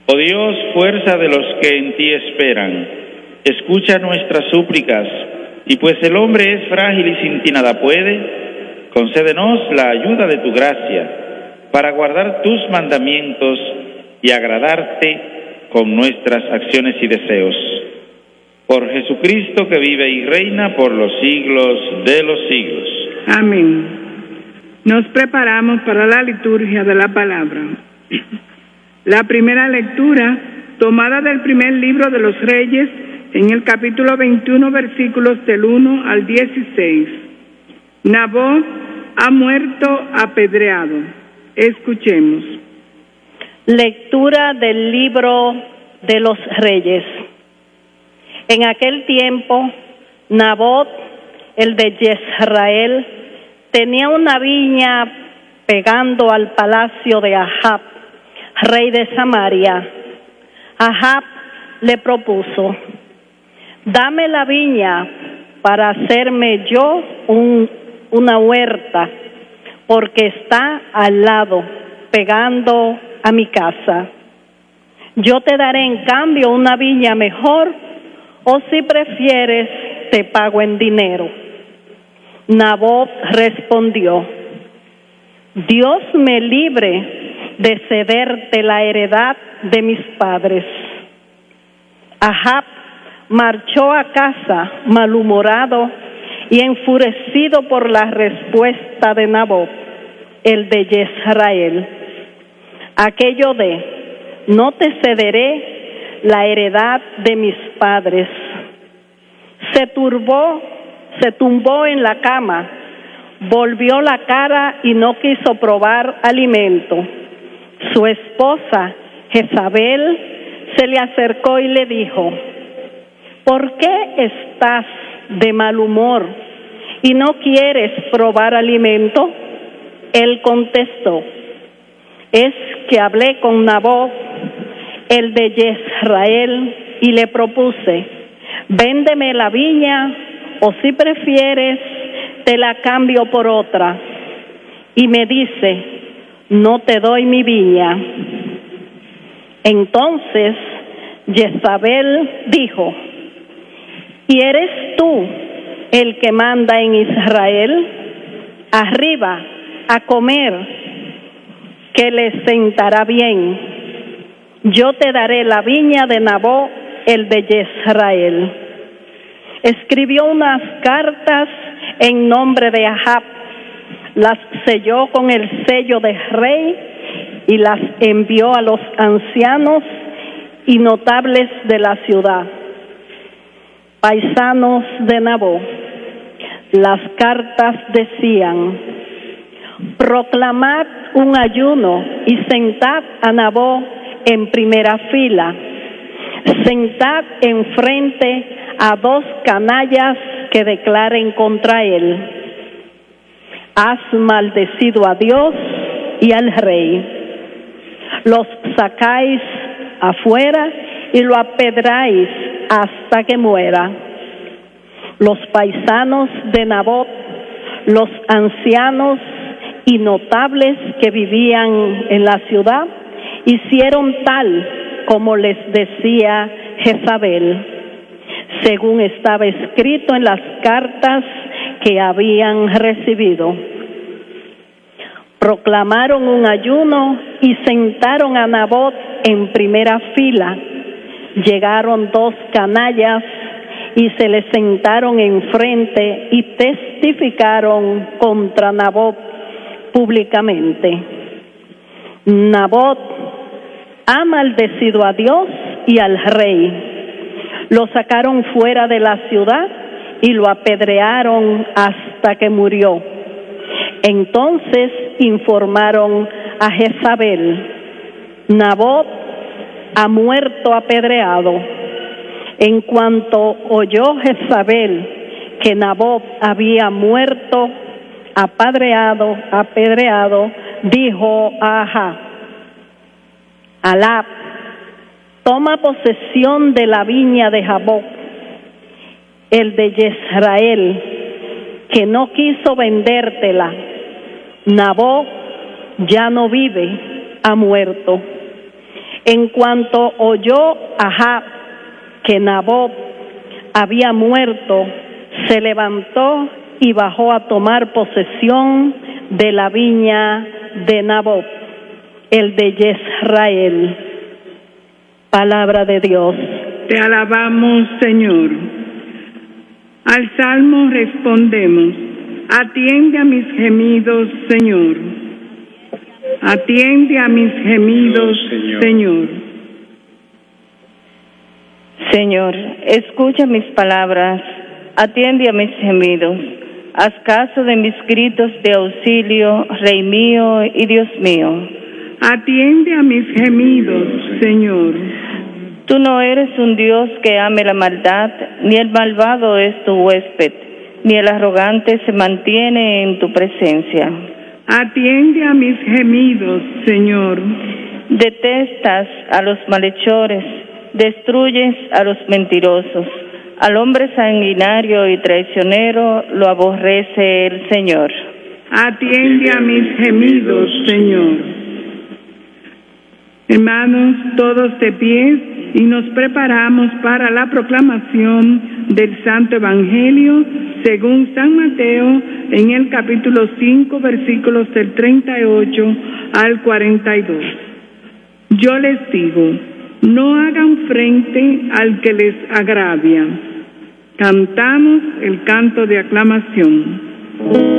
Oh Dios, fuerza de los que en ti esperan, escucha nuestras súplicas, y pues el hombre es frágil y sin ti nada puede, concédenos la ayuda de tu gracia, para guardar tus mandamientos y agradarte con nuestras acciones y deseos. Por Jesucristo, que vive y reina por los siglos de los siglos. Amén. Nos preparamos para la liturgia de la palabra. La primera lectura, tomada del primer libro de los Reyes, en el capítulo 21, versículos del 1 al 16. Nabot ha muerto apedreado. Escuchemos. Lectura del libro de los Reyes. En aquel tiempo, Nabot, el de Jezreel, tenía una viña pegando al palacio de Ahab, rey de Samaria. Ahab le propuso: dame la viña para hacerme yo una huerta, porque está al lado, pegando a mi casa. Yo te daré en cambio una viña mejor, o si prefieres, te pago en dinero. Nabot respondió: Dios me libre de cederte la heredad de mis padres. Ahab marchó a casa malhumorado y enfurecido por la respuesta de Nabot, el de Jezreel. Aquello de: no te cederé la heredad de mis padres. Se tumbó en la cama, volvió la cara y no quiso probar alimento. Su esposa, Jezabel, se le acercó y le dijo: ¿por qué estás de mal humor y no quieres probar alimento? Él contestó: es que hablé con Nabot, el de Jezreel, y le propuse: véndeme la viña, o si prefieres, te la cambio por otra. Y me dice: no te doy mi viña. Entonces Jezabel dijo: ¿y eres tú el que manda en Israel? Arriba a comer, que le sentará bien. Yo te daré la viña de Nabot, el de Jezreel. Escribió unas cartas en nombre de Ahab, las selló con el sello de rey y las envió a los ancianos y notables de la ciudad. Paisanos de Nabot, las cartas decían: proclamad un ayuno y sentad a Nabot en primera fila. Sentad enfrente a 2 canallas que declaren contra él. Has maldecido a Dios y al rey. Los sacáis afuera y lo apedráis hasta que muera. Los paisanos de Nabot, los ancianos y notables que vivían en la ciudad, hicieron tal como les decía Jezabel, según estaba escrito en las cartas que habían recibido. Proclamaron un ayuno y sentaron a Nabot en primera fila. Llegaron 2 canallas y se le sentaron enfrente y testificaron contra Nabot públicamente. Nabot ha maldecido a Dios y al rey. Lo sacaron fuera de la ciudad y lo apedrearon hasta que murió. Entonces informaron a Jezabel: Nabot ha muerto apedreado. En cuanto oyó Jezabel que Nabot había muerto apedreado, dijo a Ahab: Alá, toma posesión de la viña de Jaboc, el de Jezreel, que no quiso vendértela. Nabot ya no vive, ha muerto. En cuanto oyó Ahab que Nabot había muerto, se levantó y bajó a tomar posesión de la viña de Nabot, el de Jezrael. Palabra de Dios. Te alabamos, Señor. Al salmo respondemos: atiende a mis gemidos, Señor. Atiende a mis gemidos, Señor. Señor, escucha mis palabras, atiende a mis gemidos. Haz caso de mis gritos de auxilio, Rey mío y Dios mío. Atiende a mis gemidos, Señor. Tú no eres un Dios que ame la maldad, ni el malvado es tu huésped, ni el arrogante se mantiene en tu presencia. Atiende a mis gemidos, Señor. Detestas a los malhechores, destruyes a los mentirosos. Al hombre sanguinario y traicionero lo aborrece el Señor. Atiende a mis gemidos, Señor. Hermanos, todos de pie, y nos preparamos para la proclamación del Santo Evangelio según San Mateo en el capítulo 5, versículos del 38 al 42. Yo les digo, no hagan frente al que les agravia. Cantamos el canto de aclamación.